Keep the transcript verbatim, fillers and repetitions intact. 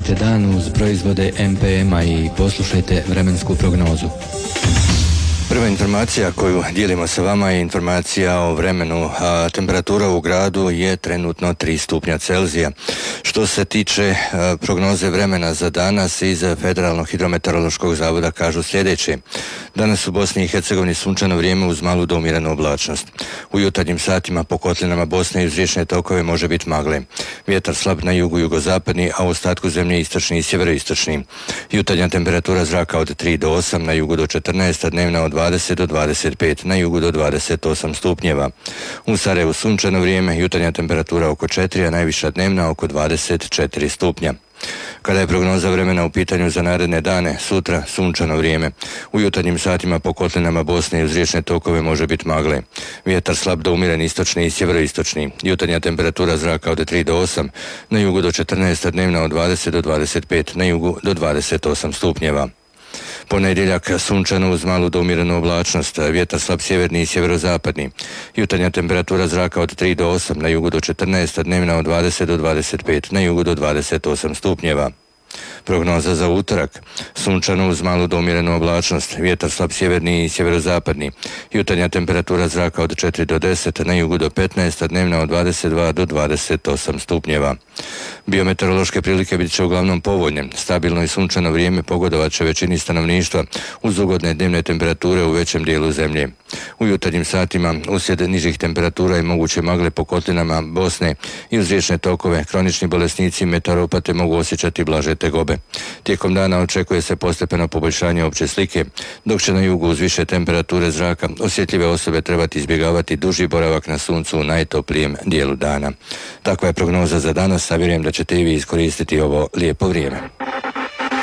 Počnite dan uz proizvode M P M-a i poslušajte vremensku prognozu. Prva informacija koju dijelimo sa vama je informacija o vremenu. A, temperatura u gradu je trenutno tri stupnja Celzija. Što se tiče a, prognoze vremena za danas, iz Federalnog hidrometeorološkog zavoda kažu sljedeće. Danas u Bosni i Hercegovini sunčano vrijeme uz malu do umjerenu oblačnost. U jutarnjim satima po kotlinama Bosne i uz riječne tokove može biti magle. Vjetar slab na jugu jugozapadni, a u ostatku zemlje istočni i sjeveroistočni. Jutarnja temperatura zraka od tri do osam, na jugu do četrnaest, a dnevna od dvadeset do dvadeset pet, na jugu do dvadeset osam stupnjeva. U Sarajevu sunčano vrijeme, jutarnja temperatura oko četiri, a najviša dnevna oko dvadeset četiri stupnja. Kada je prognoza vremena u pitanju za naredne dane, sutra sunčano vrijeme. U jutarnjim satima po kotlinama Bosne i uz riječne tokove može biti magle. Vjetar slab do umjeren istočni i sjeveroistočni. Jutarnja temperatura zraka od tri do osam, na jugu do četrnaest, a dnevna od dvadeset do dvadeset pet, na jugu do dvadeset osam stupnjeva. Ponedjeljak sunčano uz malu do umjerenu oblačnost, vjetar slab sjeverni i sjeverozapadni. Jutarnja temperatura zraka od tri do osam, na jugu do četrnaest, a dnevna od dvadeset do dvadeset pet, na jugu do dvadeset osam stupnjeva. Prognoza za utorak. Sunčano uz malu do umjerenu oblačnost, vjetar slab sjeverni i sjeverozapadni. Jutarnja temperatura zraka od četiri do deset, na jugu do petnaest, a dnevna od dvadeset dva do dvadeset osam stupnjeva. Biometeorološke prilike bit će uglavnom povoljne. Stabilno i sunčano vrijeme pogodovat će većini stanovništva uz ugodne dnevne temperature u većem dijelu zemlje. U jutarnjim satima uslijed nižih temperatura i moguće magle po kotlinama Bosne i uz riječne tokove kronični bolesnici i meteoropate mogu osjećati blaže tegobe. Tijekom dana očekuje se postepeno poboljšanje opće slike, dok će na jugu uz više temperature zraka osjetljive osobe trebati izbjegavati duži boravak na suncu u najtoplijem dijelu dana. Takva je prognoza za danas, a vjerujem da ćete i vi iskoristiti ovo lijepo vrijeme.